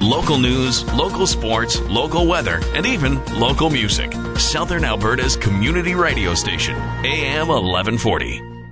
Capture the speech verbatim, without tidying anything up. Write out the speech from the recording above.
Local news, local sports, local weather, and even local music. Southern Alberta's community radio station, A M eleven forty.